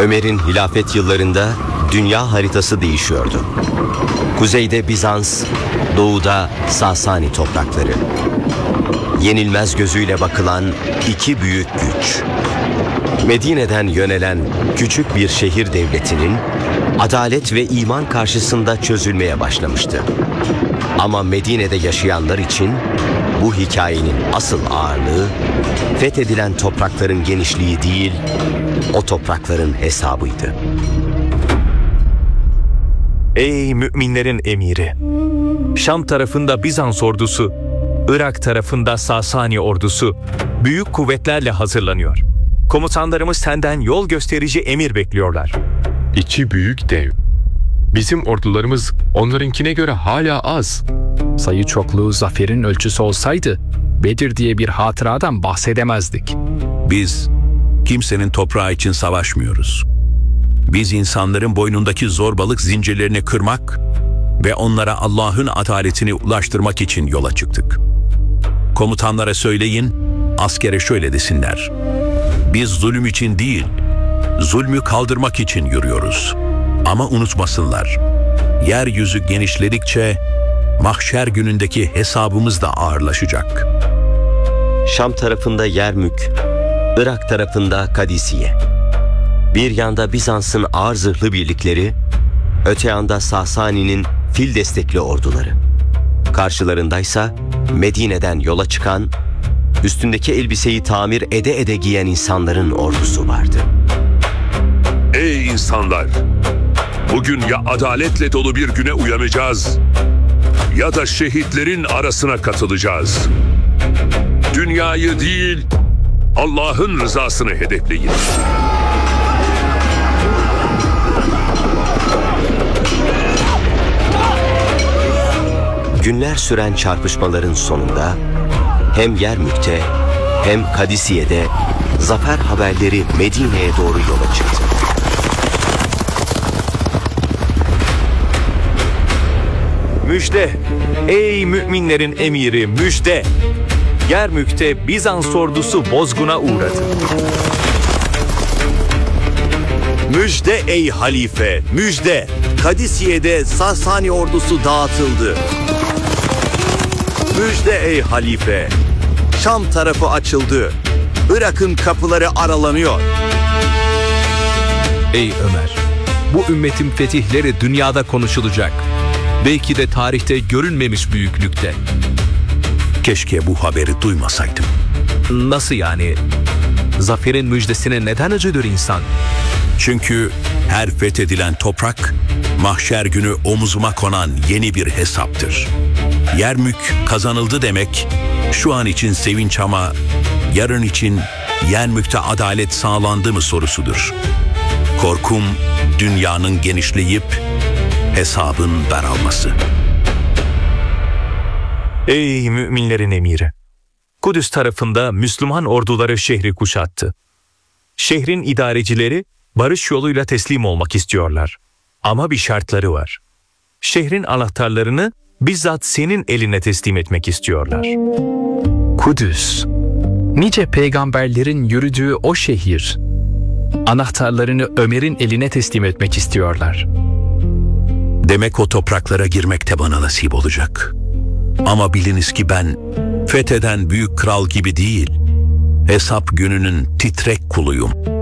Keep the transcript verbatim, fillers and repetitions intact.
Ömer'in hilafet yıllarında dünya haritası değişiyordu. Kuzeyde Bizans, doğuda Sasani toprakları. Yenilmez gözüyle bakılan iki büyük güç. Medine'den yönelen küçük bir şehir devletinin adalet ve iman karşısında çözülmeye başlamıştı. Ama Medine'de yaşayanlar için bu hikayenin asıl ağırlığı fethedilen toprakların genişliği değil, o toprakların hesabıydı. Ey müminlerin emiri! Şam tarafında Bizans ordusu, Irak tarafında Sasani ordusu büyük kuvvetlerle hazırlanıyor. Komutanlarımız senden yol gösterici emir bekliyorlar. İki büyük dev. Bizim ordularımız onlarınkine göre hala az. Sayı çokluğu zaferin ölçüsü olsaydı Bedir diye bir hatıradan bahsedemezdik. Biz kimsenin toprağı için savaşmıyoruz. Biz insanların boynundaki zorbalık zincirlerini kırmak ve onlara Allah'ın adaletini ulaştırmak için yola çıktık. Komutanlara söyleyin, askere şöyle desinler: biz zulüm için değil, zulmü kaldırmak için yürüyoruz. Ama unutmasınlar, yeryüzü genişledikçe mahşer günündeki hesabımız da ağırlaşacak. Şam tarafında Yermük, Irak tarafında Kadisiye. Bir yanda Bizans'ın ağır zırhlı birlikleri, öte yanda Sasani'nin fil destekli orduları. Karşılarındaysa Medine'den yola çıkan, üstündeki elbiseyi tamir ede ede giyen insanların ordusu vardı. Ey insanlar! Bugün ya adaletle dolu bir güne uyanacağız ya da şehitlerin arasına katılacağız. Dünyayı değil, Allah'ın rızasını hedefleyin. Günler süren çarpışmaların sonunda hem Yermük'te hem Kadisiye'de zafer haberleri Medine'ye doğru yola çıktı. Müjde! Ey müminlerin emiri, müjde! Yermük'te Bizans ordusu bozguna uğradı. Müjde ey halife, müjde! Kadisiye'de Sasani ordusu dağıtıldı. Müjde ey halife! Şam tarafı açıldı. Irak'ın kapıları aralanıyor. Ey Ömer! Bu ümmetin fetihleri dünyada konuşulacak. Belki de tarihte görülmemiş büyüklükte. Keşke bu haberi duymasaydım. Nasıl yani? Zaferin müjdesine neden acıdır insan? Çünkü her fethedilen toprak, mahşer günü omuzuma konan yeni bir hesaptır. Yermük kazanıldı demek, şu an için sevinç ama yarın için Yermük'te adalet sağlandı mı sorusudur. Korkum dünyanın genişleyip hesabın daralması. Ey müminlerin emiri! Kudüs tarafında Müslüman orduları şehri kuşattı. Şehrin idarecileri barış yoluyla teslim olmak istiyorlar. Ama bir şartları var. Şehrin anahtarlarını bizzat senin eline teslim etmek istiyorlar. Kudüs, nice peygamberlerin yürüdüğü o şehir. Anahtarlarını Ömer'in eline teslim etmek istiyorlar. Demek o topraklara girmek de bana nasip olacak. Ama biliniz ki ben fetheden büyük kral gibi değil, hesap gününün titrek kuluyum.